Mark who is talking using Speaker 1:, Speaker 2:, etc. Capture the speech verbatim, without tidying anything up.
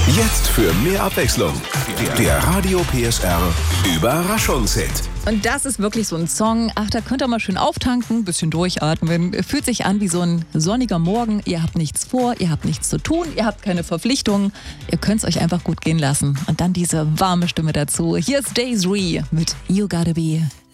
Speaker 1: Jetzt für mehr Abwechslung. Der Radio P S R Überraschungshit.
Speaker 2: Und das ist wirklich so ein Song, ach, da könnt ihr mal schön auftanken, ein bisschen durchatmen. Fühlt sich an wie so ein sonniger Morgen. Ihr habt nichts vor, ihr habt nichts zu tun, ihr habt keine Verpflichtungen. Ihr könnt es euch einfach gut gehen lassen. Und dann diese warme Stimme dazu. Hier ist Daisy mit You Gotta Be.